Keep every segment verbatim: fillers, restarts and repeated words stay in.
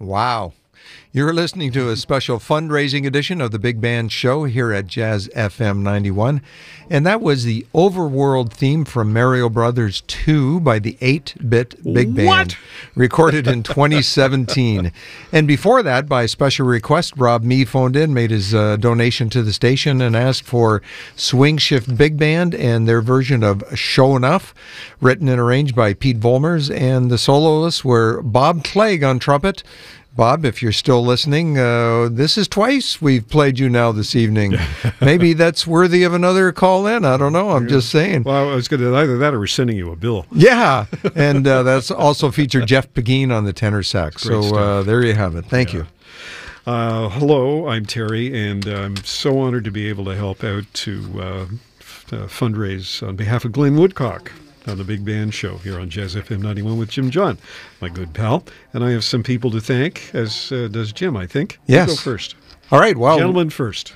Wow. You're listening to a special fundraising edition of the Big Band Show here at Jazz F M ninety-one. And that was the Overworld theme from Mario Brothers two by the eight-bit Big Band. What? Recorded in twenty seventeen. And before that, by special request, Rob Mee phoned in, made his uh, donation to the station, and asked for Swing Shift Big Band and their version of Show Enough, written and arranged by Pete Volmers. And the soloists were Bob Clegg on trumpet. Bob, if you're still listening, uh, this is twice we've played you now this evening. Maybe that's worthy of another call in. I don't know. I'm just saying. Well, I was going to either that or we're sending you a bill. Yeah, and uh, that's also featured Jeff Pegeen on the tenor sax. So uh, there you have it. Thank yeah. you. Uh, hello, I'm Terry, and I'm so honored to be able to help out to uh, f- uh, fundraise on behalf of Glenn Woodcock on the Big Band Show here on Jazz F M ninety-one with Jim John, my good pal. And I have some people to thank, as uh, does Jim, I think. Yes. You go first. All right. Well, Gentlemen first.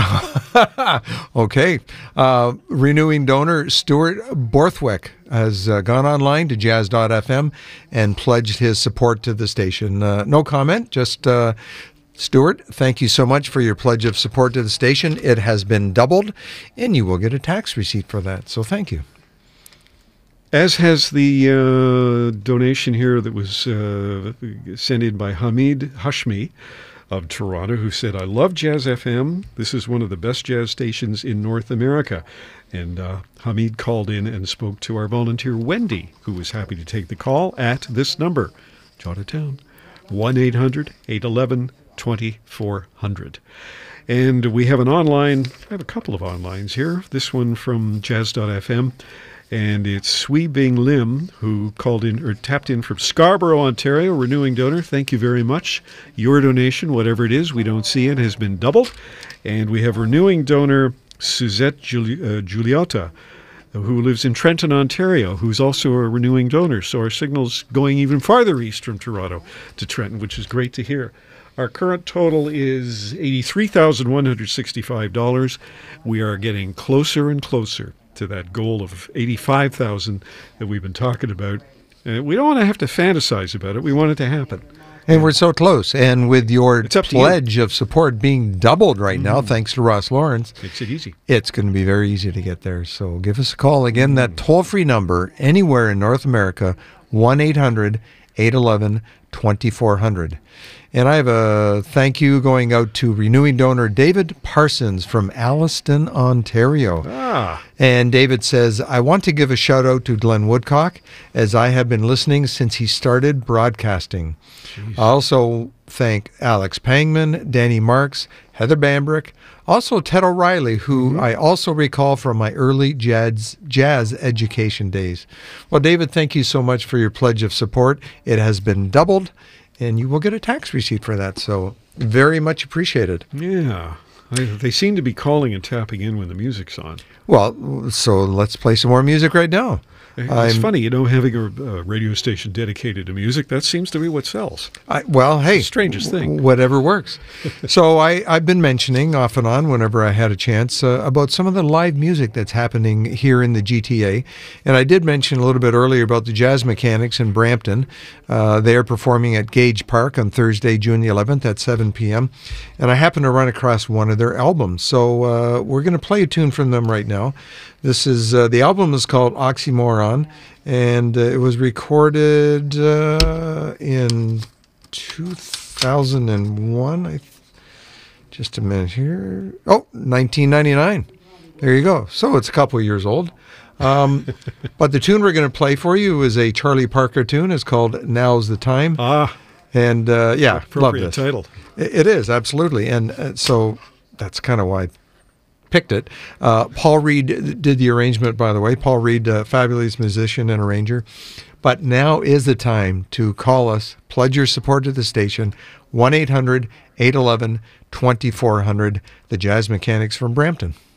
Okay. Uh, renewing donor Stuart Borthwick has uh, gone online to jazz dot f m and pledged his support to the station. Uh, no comment, just... Uh, Stuart, thank you so much for your pledge of support to the station. It has been doubled, and you will get a tax receipt for that. So thank you. As has the uh, donation here that was uh, sent in by Hamid Hashmi of Toronto, who said, I love Jazz F M. This is one of the best jazz stations in North America. And uh, Hamid called in and spoke to our volunteer, Wendy, who was happy to take the call at this number. Jot it down, one eight hundred eight one one twenty-four hundred. And we have an online, I have a couple of onlines here. This one from jazz dot f m. And it's Sui Bing Lim, who called in or tapped in from Scarborough, Ontario, renewing donor. Thank you very much. Your donation, whatever it is, we don't see it, has been doubled. And we have renewing donor Suzette Giuli- uh, Giuliotta, who lives in Trenton, Ontario, who's also a renewing donor. So our signal's going even farther east from Toronto to Trenton, which is great to hear. Our current total is eighty-three thousand one hundred sixty-five dollars. We are getting closer and closer to that goal of eighty-five thousand that we've been talking about. Uh, we don't want to have to fantasize about it. We want it to happen. And we're so close. And with your It's up to pledge of support being doubled right now, thanks to Ross Lawrence, Makes it easy. it's going to be very easy to get there. So give us a call. Again, that toll-free number anywhere in North America, one eight hundred eight one one twenty-four hundred. And I have a thank you going out to renewing donor David Parsons from Alliston, Ontario. Ah. And David says, I want to give a shout out to Glenn Woodcock, as I have been listening since he started broadcasting. Jeez. I also thank Alex Pangman, Danny Marks, Heather Bambrick, also Ted O'Reilly, who mm-hmm. I also recall from my early jazz, jazz education days. Well, David, thank you so much for your pledge of support. It has been doubled, and you will get a tax receipt for that. So very much appreciated. Yeah. I, they seem to be calling and tapping in when the music's on. Well, so let's play some more music right now. It's I'm, funny, you know, having a, a radio station dedicated to music, that seems to be what sells. I, well, hey, it's the strangest thing. Whatever works. So I, I've been mentioning off and on whenever I had a chance uh, about some of the live music that's happening here in the G T A. And I did mention a little bit earlier about the Jazz Mechanics in Brampton. Uh, they are performing at Gage Park on Thursday, June the eleventh at seven p.m. And I happened to run across one of their albums. So uh, we're going to play a tune from them right now. This is, uh, the album is called Oxymoron, and uh, it was recorded uh, in two thousand one. I, just a minute here. Oh, nineteen ninety-nine. There you go. So it's a couple of years old. Um, but the tune we're going to play for you is a Charlie Parker tune. It's called Now's the Time. Ah. And, uh, yeah, love this. Title. It, it is, absolutely. And uh, so that's kind of why I picked it. Uh, Paul Reed did the arrangement, by the way. Paul Reed, a fabulous musician and arranger. But now is the time to call us, pledge your support to the station, one eight hundred eight one one twenty-four hundred, the Jazz Mechanics from Brampton.